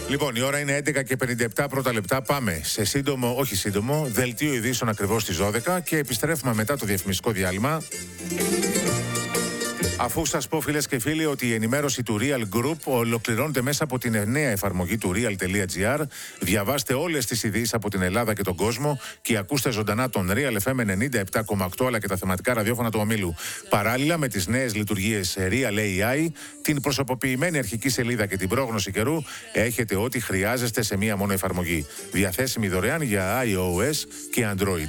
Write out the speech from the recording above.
Λοιπόν, η ώρα είναι 11 και 57 πρώτα λεπτά. Πάμε σε σύντομο, δελτίο ειδήσεων ακριβώς στις 12 και επιστρέφουμε μετά το διαφημιστικό διάλειμμα. Αφού σας πω, φίλες και φίλοι, ότι η ενημέρωση του Real Group ολοκληρώνεται μέσα από την νέα εφαρμογή του real.gr. Διαβάστε όλες τις ειδήσεις από την Ελλάδα και τον κόσμο και ακούστε ζωντανά τον Real FM 97,8 αλλά και τα θεματικά ραδιόφωνα του ομίλου. Παράλληλα με τις νέες λειτουργίες Real AI, την προσωποποιημένη αρχική σελίδα και την πρόγνωση καιρού, έχετε ό,τι χρειάζεστε σε μία μόνο εφαρμογή. Διαθέσιμη δωρεάν για iOS και Android.